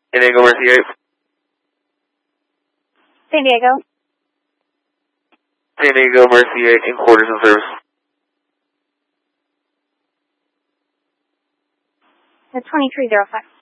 San Diego, Mercy 8. San Diego. San Diego, Mercy 8, in quarters and service. The 2305.